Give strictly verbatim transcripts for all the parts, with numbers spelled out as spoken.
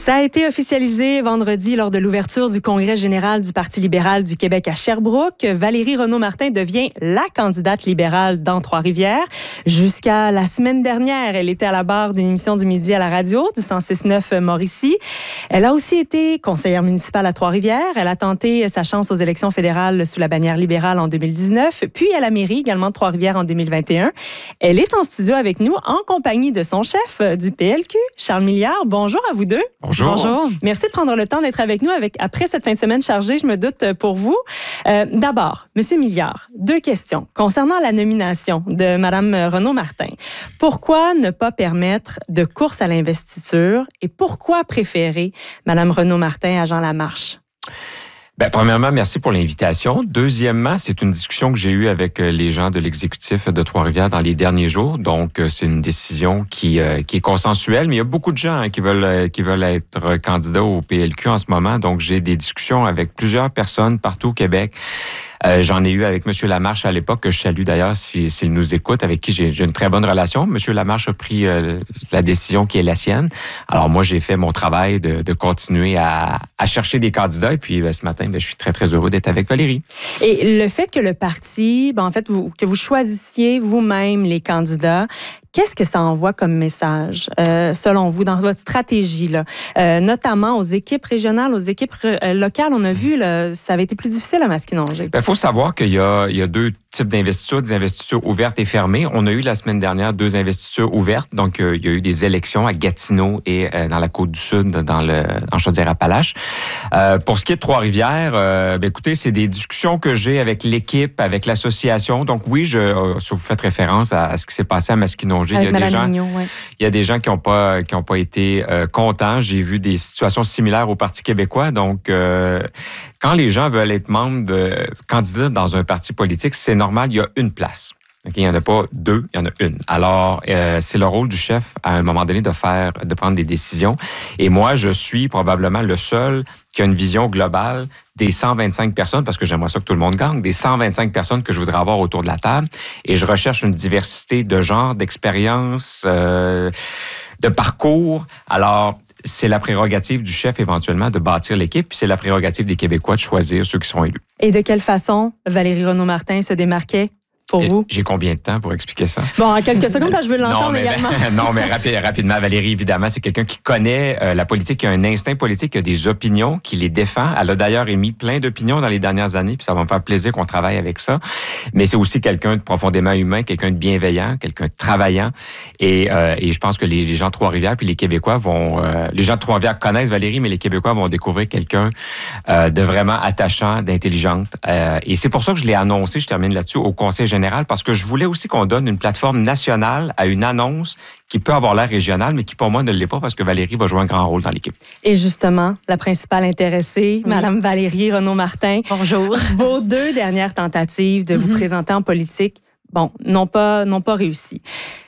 Ça a été officialisé vendredi lors de l'ouverture du Congrès général du Parti libéral du Québec à Sherbrooke. Valérie Renaud-Martin devient la candidate libérale dans Trois-Rivières. Jusqu'à la semaine dernière, elle était à la barre d'une émission du midi à la radio du cent six neuf Mauricie. Elle a aussi été conseillère municipale à Trois-Rivières. Elle a tenté sa chance aux élections fédérales sous la bannière libérale en deux mille dix-neuf, puis à la mairie également de Trois-Rivières en deux mille vingt et un. Elle est en studio avec nous en compagnie de son chef du P L Q, Charles Milliard. Bonjour à vous deux. Bonjour. Bonjour. Merci de prendre le temps d'être avec nous avec, après cette fin de semaine chargée, je me doute, pour vous. Euh, d'abord, Monsieur Milliard, deux questions concernant la nomination de Mme Renaud-Martin. Pourquoi ne pas permettre de course à l'investiture et pourquoi préférer Mme Renaud-Martin à Jean Lamarche? Bien, premièrement, merci pour l'invitation. Deuxièmement, c'est une discussion que j'ai eue avec les gens de l'exécutif de Trois-Rivières dans les derniers jours. Donc, c'est une décision qui, euh, qui est consensuelle, mais il y a beaucoup de gens hein, qui veulent qui veulent être candidats au P L Q en ce moment. Donc, j'ai des discussions avec plusieurs personnes partout au Québec. Euh, j'en ai eu avec M. Lamarche à l'époque, que je salue d'ailleurs s'il si, si nous écoute, avec qui j'ai, j'ai une très bonne relation. M. Lamarche a pris euh, la décision qui est la sienne. Alors moi, j'ai fait mon travail de, de continuer à, à chercher des candidats. Et puis euh, ce matin, ben, je suis très, très heureux d'être avec Valérie. Et le fait que le parti, ben, en fait, vous, que vous choisissiez vous-même les candidats, qu'est-ce que ça envoie comme message, euh, selon vous, dans votre stratégie, là? Euh, notamment aux équipes régionales, aux équipes euh, locales? On a vu, là, ça avait été plus difficile à Masquinongé. Il faut savoir qu'il y a, il y a deux types d'investitures, des investitures ouvertes et fermées. On a eu la semaine dernière deux investitures ouvertes. Donc, euh, il y a eu des élections à Gatineau et euh, dans la Côte-du-Sud, dans le dans Chaudière-Appalaches. Euh, pour ce qui est de Trois-Rivières, euh, ben, écoutez, c'est des discussions que j'ai avec l'équipe, avec l'association. Donc, oui, je, euh, si vous faites référence à, à ce qui s'est passé à Masquinongé, il y a des gens, Mignon, ouais. il y a des gens qui n'ont pas qui ont pas été euh, contents. J'ai vu des situations similaires au Parti québécois. Donc, euh, quand les gens veulent être membres de candidats dans un parti politique, c'est normal, il y a une place. Okay? Il n'y en a pas deux, il y en a une. Alors, euh, c'est le rôle du chef, à un moment donné, de faire, de prendre des décisions. Et moi, je suis probablement le seul qui a une vision globale des cent vingt-cinq personnes, parce que j'aimerais ça que tout le monde gagne, des cent vingt-cinq personnes que je voudrais avoir autour de la table. Et je recherche une diversité de genres, d'expériences, euh, de parcours. Alors, c'est la prérogative du chef, éventuellement, de bâtir l'équipe, puis c'est la prérogative des Québécois de choisir ceux qui seront élus. Et de quelle façon Valérie Renaud-Martin se démarquait pour vous? J'ai combien de temps pour expliquer ça? Bon, en quelques secondes, là, je veux l'entendre non, mais, également. non, mais rapide, rapidement, Valérie, évidemment, c'est quelqu'un qui connaît euh, la politique, qui a un instinct politique, qui a des opinions, qui les défend. Elle a d'ailleurs émis plein d'opinions dans les dernières années, puis ça va me faire plaisir qu'on travaille avec ça. Mais c'est aussi quelqu'un de profondément humain, quelqu'un de bienveillant, quelqu'un de travaillant. Et, euh, et je pense que les, les gens de Trois-Rivières, puis les Québécois vont... Euh, les gens de Trois-Rivières connaissent Valérie, mais les Québécois vont découvrir quelqu'un euh, de vraiment attachant, d'intelligente. Euh, et c'est pour ça que je l'ai annoncé, je termine là-dessus, au Conseil général, parce que je voulais aussi qu'on donne une plateforme nationale à une annonce qui peut avoir l'air régionale, mais qui pour moi ne l'est pas parce que Valérie va jouer un grand rôle dans l'équipe. Et justement, la principale intéressée, oui. Mme Valérie Renaud-Martin. Bonjour. Vos deux dernières tentatives de vous mm-hmm. présenter en politique, bon, n'ont pas, n'ont pas réussi.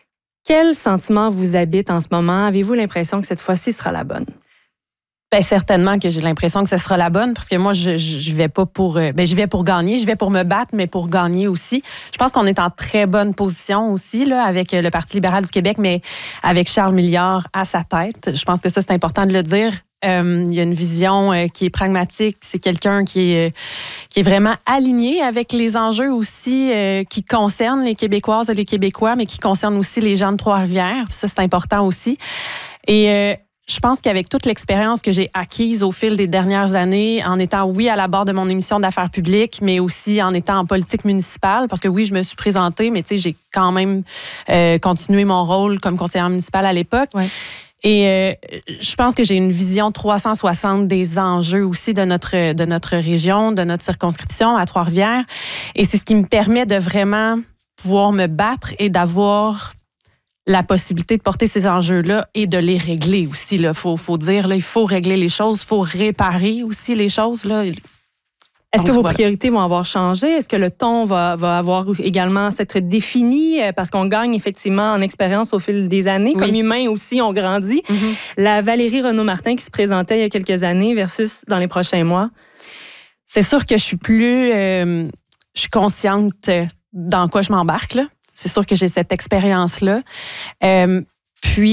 Quel sentiment vous habite en ce moment? Avez-vous l'impression que cette fois-ci sera la bonne? Bien, certainement que j'ai l'impression que ce sera la bonne parce que moi, je, je vais pas pour... Ben, je vais pour gagner, je vais pour me battre, mais pour gagner aussi. Je pense qu'on est en très bonne position aussi là, avec le Parti libéral du Québec, mais avec Charles Milliard à sa tête. Je pense que ça, c'est important de le dire. Euh, il y a une vision euh, qui est pragmatique. C'est quelqu'un qui est, euh, qui est vraiment aligné avec les enjeux aussi euh, qui concernent les Québécoises et les Québécois, mais qui concernent aussi les gens de Trois-Rivières. Ça, c'est important aussi. Et... Euh, Je pense qu'avec toute l'expérience que j'ai acquise au fil des dernières années, en étant, oui, à la barre de mon émission d'affaires publiques, mais aussi en étant en politique municipale, parce que oui, je me suis présentée, mais tu sais, j'ai quand même euh, continué mon rôle comme conseillère municipale à l'époque. Ouais. Et euh, je pense que j'ai une vision trois cent soixante des enjeux aussi de notre, de notre région, de notre circonscription à Trois-Rivières. Et c'est ce qui me permet de vraiment pouvoir me battre et d'avoir... la possibilité de porter ces enjeux-là et de les régler aussi. Il faut, faut dire, là, il faut régler les choses, il faut réparer aussi les choses. Là. Est-ce que vos priorités vont avoir changé? Est-ce que le ton va, va avoir également s'être défini? Parce qu'on gagne effectivement en expérience au fil des années. Oui. Comme humain aussi, on grandit. Mm-hmm. La Valérie Renaud-Martin qui se présentait il y a quelques années versus dans les prochains mois? C'est sûr que je suis plus... Euh, je suis consciente dans quoi je m'embarque, là. C'est sûr que j'ai cette expérience-là. Euh, puis,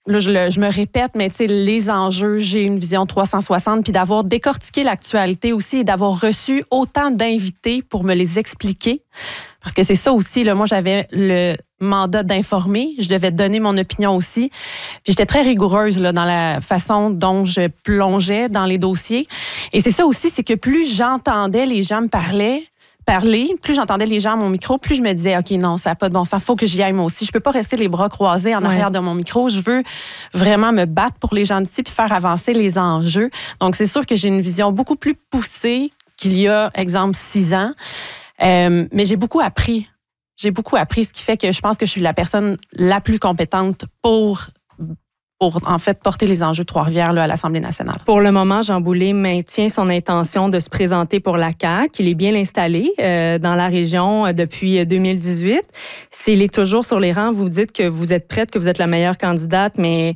là, je, le, je me répète, mais tu sais, les enjeux, j'ai une vision trois cent soixante, puis d'avoir décortiqué l'actualité aussi et d'avoir reçu autant d'invités pour me les expliquer. Parce que c'est ça aussi, là, moi, j'avais le mandat d'informer, je devais donner mon opinion aussi. Puis j'étais très rigoureuse là, dans la façon dont je plongeais dans les dossiers. Et c'est ça aussi, c'est que plus j'entendais les gens me parler, parler, plus j'entendais les gens à mon micro, plus je me disais, OK, non, ça n'a pas de bon sens, il faut que j'y aille moi aussi. Je peux pas rester les bras croisés en ouais. arrière de mon micro. Je veux vraiment me battre pour les gens d'ici puis faire avancer les enjeux. Donc, c'est sûr que j'ai une vision beaucoup plus poussée qu'il y a, exemple, six ans. Euh, mais j'ai beaucoup appris. J'ai beaucoup appris, ce qui fait que je pense que je suis la personne la plus compétente pour... pour, en fait, porter les enjeux de Trois-Rivières là, à l'Assemblée nationale. Pour le moment, Jean Boulet maintient son intention de se présenter pour la C A Q. Il est bien installé euh, dans la région euh, depuis deux mille dix-huit. S'il est toujours sur les rangs, vous dites que vous êtes prête, que vous êtes la meilleure candidate, mais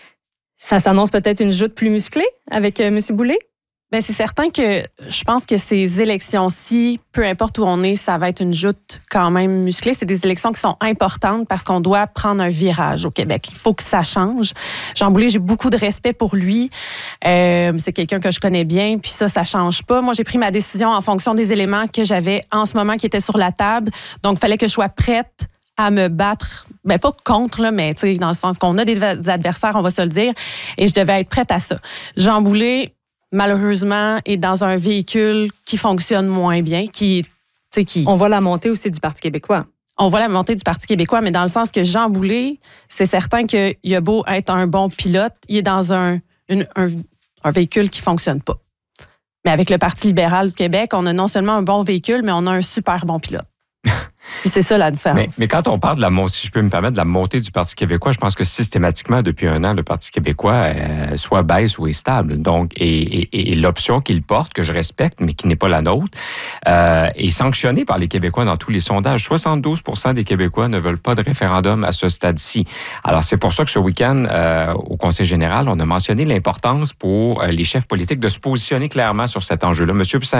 ça s'annonce peut-être une joute plus musclée avec euh, M. Boulet? Bien, c'est certain que je pense que ces élections-ci, peu importe où on est, ça va être une joute quand même musclée. C'est des élections qui sont importantes parce qu'on doit prendre un virage au Québec. Il faut que ça change. Jean Boulet, j'ai beaucoup de respect pour lui. Euh, c'est quelqu'un que je connais bien, puis ça, ça change pas. Moi, j'ai pris ma décision en fonction des éléments que j'avais en ce moment qui étaient sur la table. Donc, il fallait que je sois prête à me battre, ben pas contre, là, mais dans le sens qu'on a des adversaires, on va se le dire, et je devais être prête à ça. Jean Boulet, malheureusement, est dans un véhicule qui fonctionne moins bien, qui, qui... On voit la montée aussi du Parti québécois. On voit la montée du Parti québécois, mais dans le sens que Jean Boulet, c'est certain qu'il a beau être un bon pilote, il est dans un, une, un, un véhicule qui ne fonctionne pas. Mais avec le Parti libéral du Québec, on a non seulement un bon véhicule, mais on a un super bon pilote. Puis c'est ça la différence. Mais, mais quand on parle de la montée, si je peux me permettre, de la montée du Parti québécois, je pense que systématiquement, depuis un an, le Parti québécois euh, soit baisse ou est stable. Donc, et, et, et l'option qu'il porte, que je respecte, mais qui n'est pas la nôtre, euh, est sanctionnée par les Québécois dans tous les sondages. soixante-douze pour cent des Québécois ne veulent pas de référendum à ce stade-ci. Alors, c'est pour ça que ce week-end, euh, au Conseil général, on a mentionné l'importance pour euh, les chefs politiques de se positionner clairement sur cet enjeu-là. Monsieur